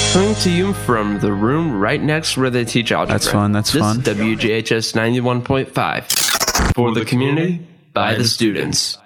Coming to you from the room right next where they teach algebra. That's fun. That's fun. This is WGHS 91.5. For the community, by the students.